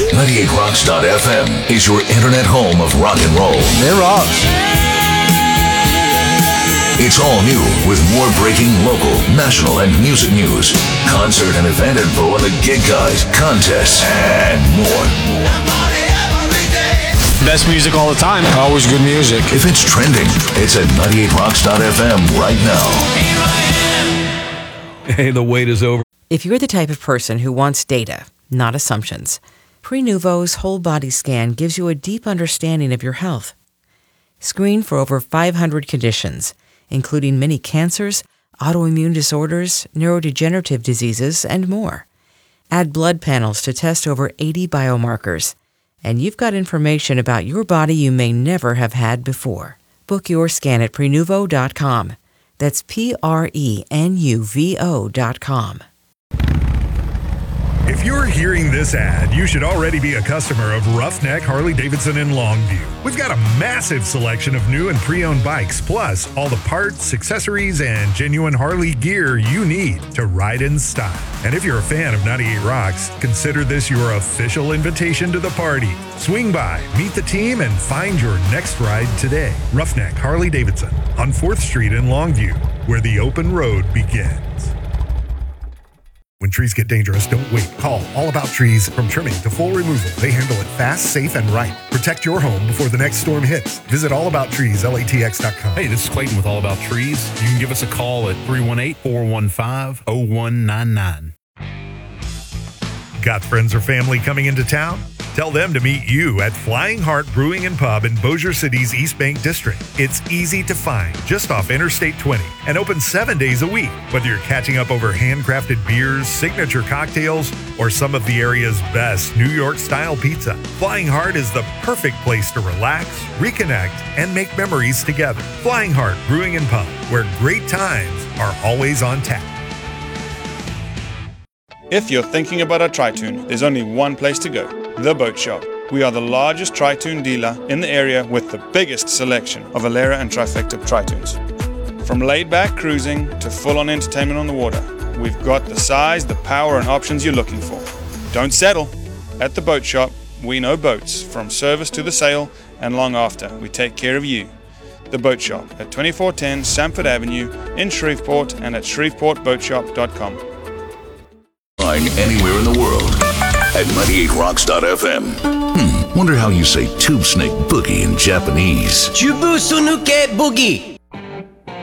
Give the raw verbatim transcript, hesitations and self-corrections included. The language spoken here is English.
ninety-eight rocks dot f m is your internet home of rock and roll. It rocks. It's all new with more breaking local, national, and music news, concert and event info on the gig guides, contests, and more. Best music all the time. Always good music. If it's trending, it's at ninety-eight rocks dot f m right now. Hey, the wait is over. If you're the type of person who wants data, not assumptions, Prenuvo's whole body scan gives you a deep understanding of your health. Screen for over five hundred conditions, including many cancers, autoimmune disorders, neurodegenerative diseases, and more. Add blood panels to test over eighty biomarkers, and you've got information about your body you may never have had before. Book your scan at prenuvo dot com. That's P R E N U V O dot com. If you're hearing this ad, you should already be a customer of Roughneck Harley-Davidson in Longview. We've got a massive selection of new and pre-owned bikes, plus all the parts, accessories, and genuine Harley gear you need to ride in style. And if you're a fan of ninety-eight Rocks, consider this your official invitation to the party. Swing by, meet the team, and find your next ride today. Roughneck Harley-Davidson on fourth street in Longview, where the open road begins. When trees get dangerous, don't wait. Call All About Trees. From trimming to full removal, they handle it fast, safe, and right. Protect your home before the next storm hits. Visit all about trees L A T X dot com. Hey, this is Clayton with All About Trees. You can give us a call at three one eight, four one five, zero one nine nine. Got friends or family coming into town? Tell them to meet you at Flying Heart Brewing and Pub in Bossier City's East Bank District. It's easy to find, just off Interstate twenty, and open seven days a week. Whether you're catching up over handcrafted beers, signature cocktails, or some of the area's best New York-style pizza, Flying Heart is the perfect place to relax, reconnect, and make memories together. Flying Heart Brewing and Pub, where great times are always on tap. If you're thinking about a Tri-Toon, there's only one place to go, The Boat Shop. We are the largest Tri-Toon dealer in the area with the biggest selection of Alera and Trifecta Tri-Toons. From laid-back cruising to full-on entertainment on the water, we've got the size, the power, and options you're looking for. Don't settle. At The Boat Shop, we know boats, from service to the sale and long after. We take care of you. The Boat Shop at twenty-four ten Sanford Avenue in Shreveport and at shreveport boat shop dot com. Anywhere in the world at ninety-eight rocks dot f m. Hmm, wonder how you say tube snake boogie in Japanese. Chubu Sunuke Boogie.